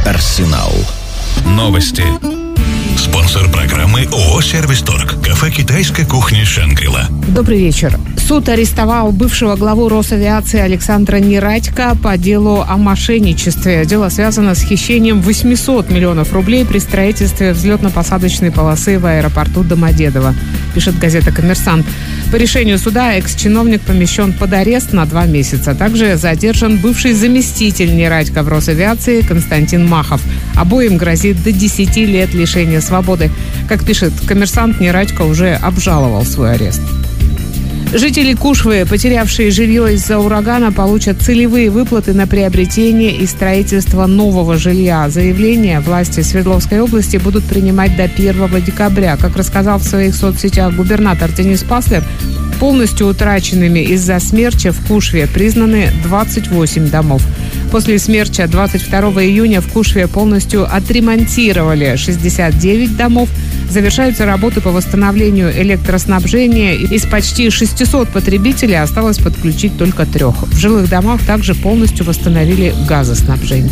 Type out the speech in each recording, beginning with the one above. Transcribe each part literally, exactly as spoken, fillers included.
Арсенал. Новости. Спонсор программы ООО «Сервис-Торг». Кафе китайской кухни «Шангрила». Добрый вечер. Суд арестовал бывшего главу Росавиации Александра Нерадько по делу о мошенничестве. Дело связано с хищением восемьсот миллионов рублей при строительстве взлетно-посадочной полосы в аэропорту Домодедово, пишет газета «Коммерсант». По решению суда экс-чиновник помещен под арест на два месяца. Также задержан бывший заместитель Нерадько в Росавиации Константин Махов. Обоим грозит до десяти лет лишения свободы. Как пишет «Коммерсант», Нерадько уже обжаловал свой арест. Жители Кушвы, потерявшие жилье из-за урагана, получат целевые выплаты на приобретение и строительство нового жилья. Заявления власти Свердловской области будут принимать до первого декабря. Как рассказал в своих соцсетях губернатор Денис Паслер, полностью утраченными из-за смерча в Кушве признаны двадцать восемь домов. После смерча двадцать второго июня в Кушве полностью отремонтировали шестьдесят девять домов. Завершаются работы по восстановлению электроснабжения. Из почти шестисот потребителей осталось подключить только трех. В жилых домах также полностью восстановили газоснабжение.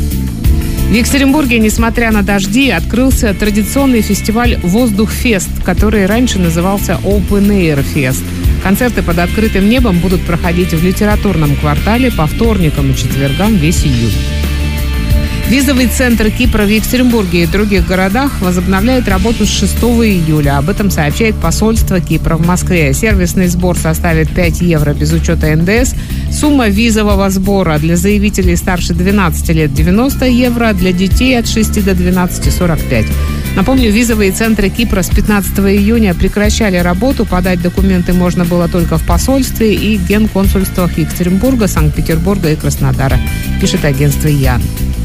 В Екатеринбурге, несмотря на дожди, открылся традиционный фестиваль «Воздух-фест», который раньше назывался Open Air Fest. Концерты под открытым небом будут проходить в литературном квартале по вторникам и четвергам весь июль. Визовый центр Кипра в Екатеринбурге и других городах возобновляет работу с шестого июля. Об этом сообщает посольство Кипра в Москве. Сервисный сбор составит пять евро без учета эн дэ эс. Сумма визового сбора для заявителей старше двенадцати лет девяносто евро, для детей от шести до двенадцати сорок пять. Напомню, визовые центры Кипра с пятнадцатого июня прекращали работу. Подать документы можно было только в посольстве и генконсульствах Екатеринбурга, Санкт-Петербурга и Краснодара, пишет агентство ЯН.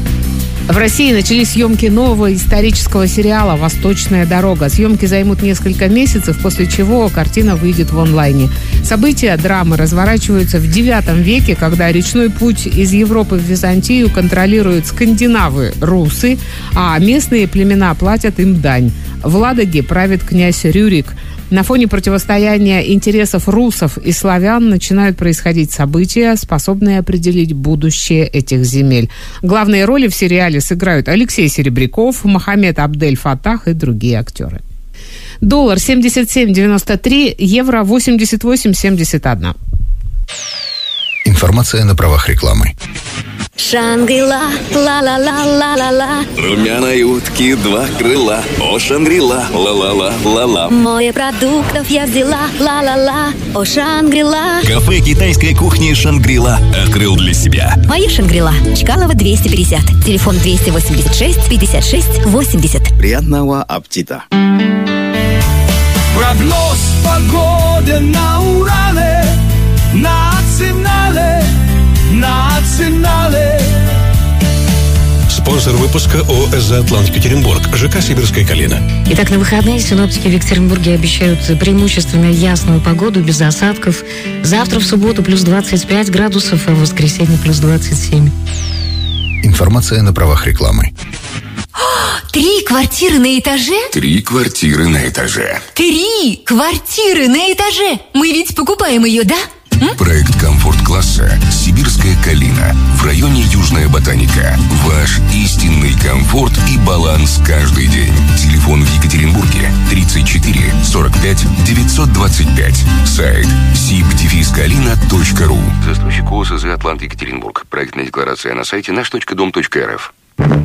В России начались съемки нового исторического сериала «Восточная дорога». Съемки займут несколько месяцев, после чего картина выйдет в онлайне. События драмы разворачиваются в девятом веке, когда речной путь из Европы в Византию контролируют скандинавы, русы, а местные племена платят им дань. В Ладоге правит князь Рюрик. На фоне противостояния интересов русов и славян начинают происходить события, способные определить будущее этих земель. Главные роли в сериале сыграют Алексей Серебряков, Мохаммед Абдель-Фаттах и другие актеры. Доллар семьдесят семь девяносто три, евро восемьдесят восемь семьдесят один. Информация на правах рекламы. Шангрила, ла-ла-ла-ла-ла-ла. Румяной утки два крыла. О, Шангрила, ла-ла-ла-ла-ла. Море продуктов я взяла, ла-ла-ла. О, Шангрила. Кафе китайской кухни «Шангрила» открыл для себя. Моя Шангрила. Чкалова двести пятьдесят. Телефон двести восемьдесят шесть пятьдесят шесть восемьдесят. Приятного аппетита. Прогноз погоды на Урале. Национале. Национале. Спонсор выпуска ООО «ЭСЗА Атлант Екатеринбург», ЖК «Сибирская калина». Итак, на выходные синоптики в Екатеринбурге обещают преимущественно ясную погоду, без осадков. Завтра в субботу плюс двадцать пять градусов, а в воскресенье плюс двадцать семь. Информация на правах рекламы. Три квартиры на этаже? Три квартиры на этаже. Три квартиры на этаже! Мы ведь покупаем ее, да? Проект комфорт-класса «Сибирская калина» в районе Южная Ботаника. Ваш истинный комфорт и баланс каждый день. Телефон в Екатеринбурге тридцать четыре сорок пять девятьсот двадцать пять. Сайт сиб калина точка ру. Застройщик ООО «ЭСЗА Атлант Екатеринбург». Проектная декларация на сайте наш точка дом точка эр эф.